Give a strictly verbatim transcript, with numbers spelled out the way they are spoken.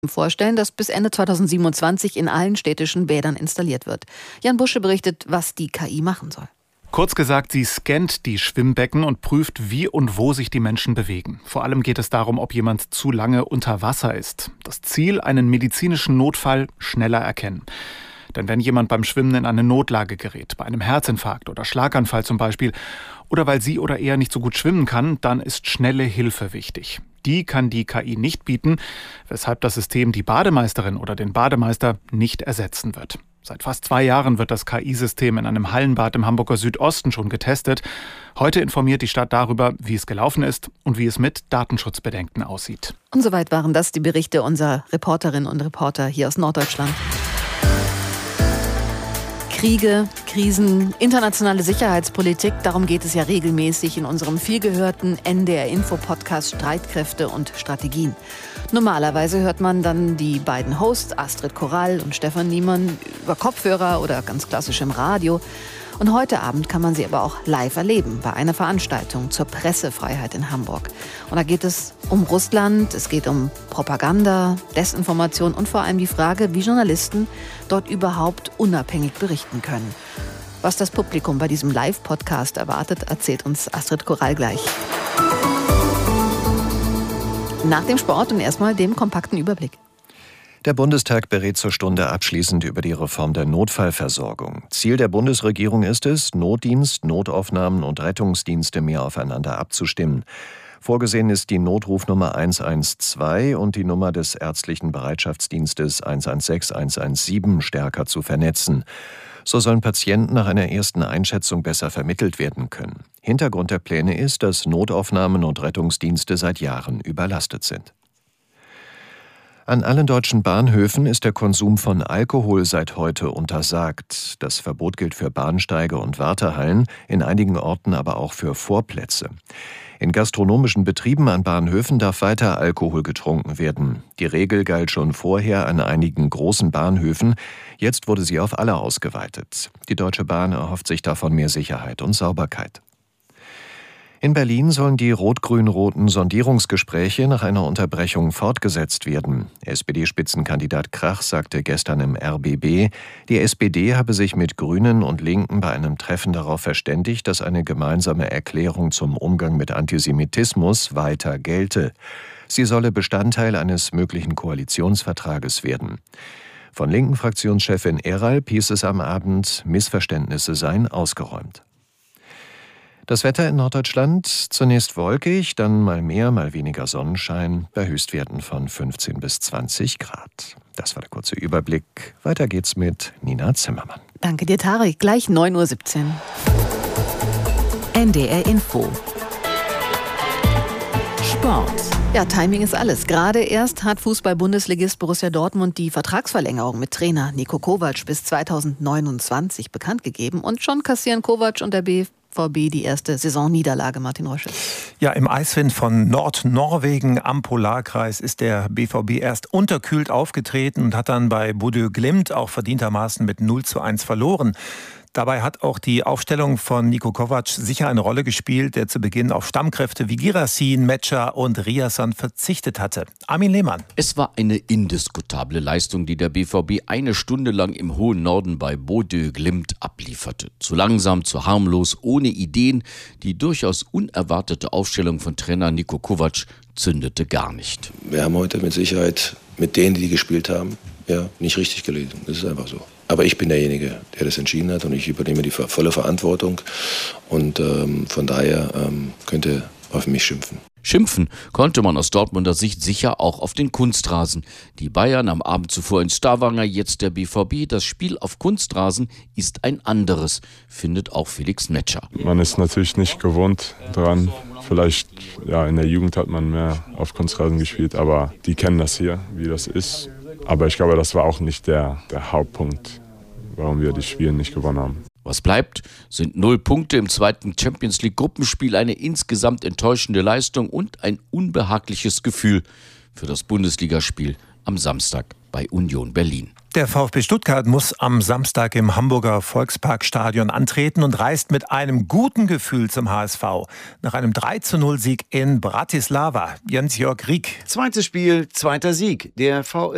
vorstellen, das bis Ende zweitausendsiebenundzwanzig in allen städtischen Bädern installiert wird. Jan Busche berichtet, was die K I machen soll. Kurz gesagt, sie scannt die Schwimmbecken und prüft, wie und wo sich die Menschen bewegen. Vor allem geht es darum, ob jemand zu lange unter Wasser ist. Das Ziel, einen medizinischen Notfall schneller erkennen. Denn wenn jemand beim Schwimmen in eine Notlage gerät, bei einem Herzinfarkt oder Schlaganfall zum Beispiel, oder weil sie oder er nicht so gut schwimmen kann, dann ist schnelle Hilfe wichtig. Die kann die K I nicht bieten, weshalb das System die Bademeisterin oder den Bademeister nicht ersetzen wird. Seit fast zwei Jahren wird das K I-System in einem Hallenbad im Hamburger Südosten schon getestet. Heute informiert die Stadt darüber, wie es gelaufen ist und wie es mit Datenschutzbedenken aussieht. Und soweit waren das die Berichte unserer Reporterinnen und Reporter hier aus Norddeutschland. Kriege, Krisen, internationale Sicherheitspolitik, darum geht es ja regelmäßig in unserem vielgehörten N D R-Info-Podcast Streitkräfte und Strategien. Normalerweise hört man dann die beiden Hosts, Astrid Korall und Stefan Niemann, über Kopfhörer oder ganz klassisch im Radio. Und heute Abend kann man sie aber auch live erleben bei einer Veranstaltung zur Pressefreiheit in Hamburg. Und da geht es um Russland, es geht um Propaganda, Desinformation und vor allem die Frage, wie Journalisten dort überhaupt unabhängig berichten können. Was das Publikum bei diesem Live-Podcast erwartet, erzählt uns Astrid Korall gleich. Nach dem Sport und erstmal dem kompakten Überblick. Der Bundestag berät zur Stunde abschließend über die Reform der Notfallversorgung. Ziel der Bundesregierung ist es, Notdienst, Notaufnahmen und Rettungsdienste mehr aufeinander abzustimmen. Vorgesehen ist die Notrufnummer eins eins zwei und die Nummer des ärztlichen Bereitschaftsdienstes eins eins sechs, eins eins sieben stärker zu vernetzen. So sollen Patienten nach einer ersten Einschätzung besser vermittelt werden können. Hintergrund der Pläne ist, dass Notaufnahmen und Rettungsdienste seit Jahren überlastet sind. An allen deutschen Bahnhöfen ist der Konsum von Alkohol seit heute untersagt. Das Verbot gilt für Bahnsteige und Wartehallen, in einigen Orten aber auch für Vorplätze. In gastronomischen Betrieben an Bahnhöfen darf weiter Alkohol getrunken werden. Die Regel galt schon vorher an einigen großen Bahnhöfen. Jetzt wurde sie auf alle ausgeweitet. Die Deutsche Bahn erhofft sich davon mehr Sicherheit und Sauberkeit. In Berlin sollen die rot-grün-roten Sondierungsgespräche nach einer Unterbrechung fortgesetzt werden. S P D-Spitzenkandidat Krach sagte gestern im R B B, die S P D habe sich mit Grünen und Linken bei einem Treffen darauf verständigt, dass eine gemeinsame Erklärung zum Umgang mit Antisemitismus weiter gelte. Sie solle Bestandteil eines möglichen Koalitionsvertrages werden. Von linken Fraktionschefin Eralp hieß es am Abend, Missverständnisse seien ausgeräumt. Das Wetter in Norddeutschland zunächst wolkig, dann mal mehr, mal weniger Sonnenschein bei Höchstwerten von fünfzehn bis zwanzig Grad. Das war der kurze Überblick. Weiter geht's mit Nina Zimmermann. Danke dir, Tarek. Gleich neun Uhr siebzehn. N D R Info. Sport. Ja, Timing ist alles. Gerade erst hat Fußball-Bundesligist Borussia Dortmund die Vertragsverlängerung mit Trainer Niko Kovac bis zweitausendneunundzwanzig bekannt gegeben. Und schon kassieren Kovac und der B V B die erste Saisonniederlage, Martin Rosche. Ja, im Eiswind von Nordnorwegen am Polarkreis ist der B V B erst unterkühlt aufgetreten und hat dann bei Bodø Glimt auch verdientermaßen mit null zu eins verloren. Dabei hat auch die Aufstellung von Niko Kovac sicher eine Rolle gespielt, der zu Beginn auf Stammkräfte wie Girassin, Metscher und Riasson verzichtet hatte. Armin Lehmann. Es war eine indiskutable Leistung, die der B V B eine Stunde lang im hohen Norden bei Bodø Glimt ablieferte. Zu langsam, zu harmlos, ohne Ideen. Die durchaus unerwartete Aufstellung von Trainer Niko Kovac zündete gar nicht. Wir haben heute mit Sicherheit mit denen, die gespielt haben, ja, nicht richtig gelesen. Das ist einfach so. Aber ich bin derjenige, der das entschieden hat und ich übernehme die volle Verantwortung und ähm, von daher ähm, könnt ihr auf mich schimpfen. Schimpfen konnte man aus Dortmunder Sicht sicher auch auf den Kunstrasen. Die Bayern am Abend zuvor in Stavanger, jetzt der B V B. Das Spiel auf Kunstrasen ist ein anderes, findet auch Felix Metscher. Man ist natürlich nicht gewohnt dran. Vielleicht ja, in der Jugend hat man mehr auf Kunstrasen gespielt, aber die kennen das hier, wie das ist. Aber ich glaube, das war auch nicht der, der Hauptpunkt, warum wir die Spiele nicht gewonnen haben. Was bleibt, sind null Punkte im zweiten Champions-League-Gruppenspiel, eine insgesamt enttäuschende Leistung und ein unbehagliches Gefühl für das Bundesligaspiel am Samstag bei Union Berlin. Der VfB Stuttgart muss am Samstag im Hamburger Volksparkstadion antreten und reist mit einem guten Gefühl zum H S V. Nach einem drei zu null Sieg in Bratislava. Jens-Jörg Rieck. Zweites Spiel, zweiter Sieg. Der VfB